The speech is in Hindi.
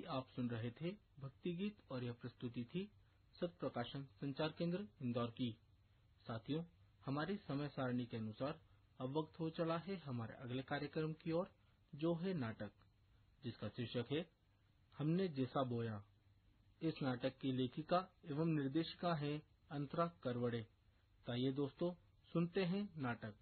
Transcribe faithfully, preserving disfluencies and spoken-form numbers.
अभी आप सुन रहे थे भक्ति गीत और यह प्रस्तुति थी सत प्रकाशन संचार केंद्र इंदौर की। साथियों, हमारी समय सारणी के अनुसार अब वक्त हो चला है हमारे अगले कार्यक्रम की ओर, जो है नाटक, जिसका शीर्षक है हमने जैसा बोया। इस नाटक की लेखिका एवं निर्देशिका है अंतरा करवड़े। ताइए दोस्तों, सुनते हैं नाटक।